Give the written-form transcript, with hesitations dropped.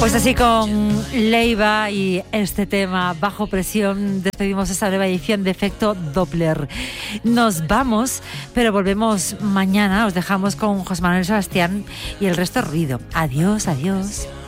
Pues así con Leiva y este tema Bajo Presión despedimos esta nueva edición de Efecto Doppler. Nos vamos, pero volvemos mañana. Os dejamos con José Manuel Sebastián y el resto ruido. Adiós, adiós.